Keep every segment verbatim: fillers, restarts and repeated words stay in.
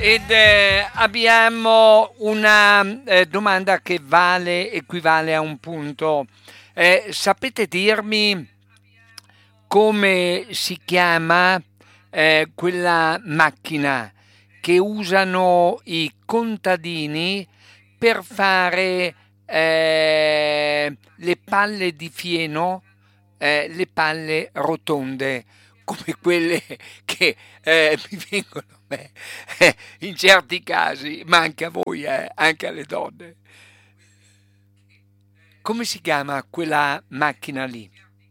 Ed eh, abbiamo una eh, domanda che vale, equivale a un punto. Eh, sapete dirmi come si chiama eh, quella macchina che usano i contadini per fare eh, le palle di fieno, eh, le palle rotonde, come quelle che eh, mi vengono a me eh, in certi casi, ma anche a voi, eh, anche alle donne. Come si chiama quella macchina lì?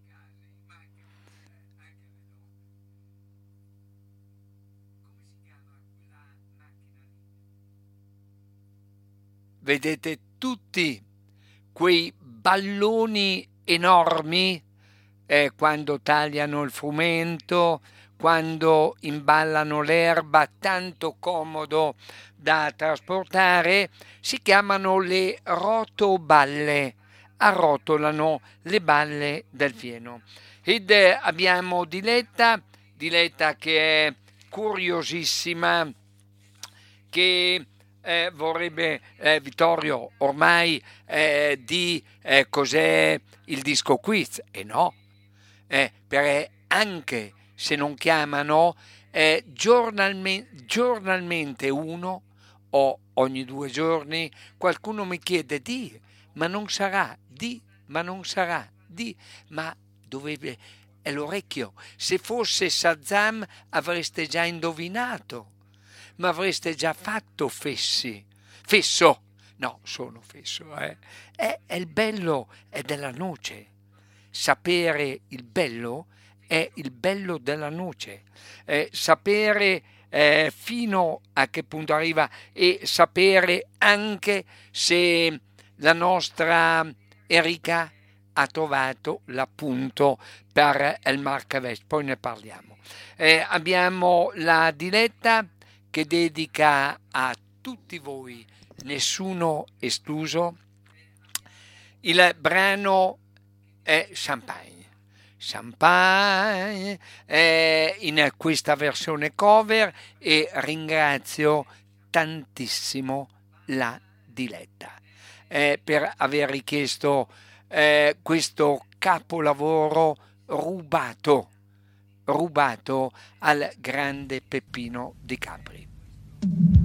Vedete tutti quei balloni enormi eh, quando tagliano il frumento, quando imballano l'erba, tanto comodo da trasportare, si chiamano le rotoballe, arrotolano le balle del fieno. Ed eh, abbiamo Diletta, Diletta che è curiosissima, che eh, vorrebbe eh, Vittorio ormai eh, di eh, cos'è il disco quiz e no, eh, perché anche se non chiamano eh, giornalme- giornalmente uno o ogni due giorni qualcuno mi chiede di, ma non sarà, di, ma non sarà, di, ma dove è l'orecchio? Se fosse Shazam avreste già indovinato, ma avreste già fatto fessi. Fesso! No, sono fesso, eh. È, è il bello, è della noce. Sapere il bello è il bello della noce. Eh, sapere eh, fino a che punto arriva e sapere anche se la nostra Erika ha trovato l'appunto per il Marcavest, poi ne parliamo. Eh, abbiamo la Diletta che dedica a tutti voi, nessuno escluso, il brano è Champagne. Champagne eh, in questa versione cover e ringrazio tantissimo la Diletta eh, per aver richiesto eh, questo capolavoro rubato, rubato al grande Peppino Di Capri.